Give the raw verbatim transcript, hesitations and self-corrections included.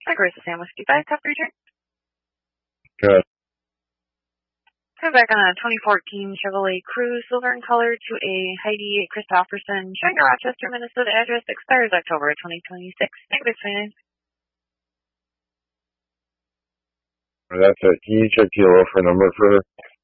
Aggressive Sam Whiskey five, top return. Good. Come back on a twenty fourteen Chevrolet Cruze, silver in color, to a Heidi Christopherson, showing a Rochester, Minnesota address, expires October twenty twenty-six. Negative finance. That's it. Can you check the O for number for her?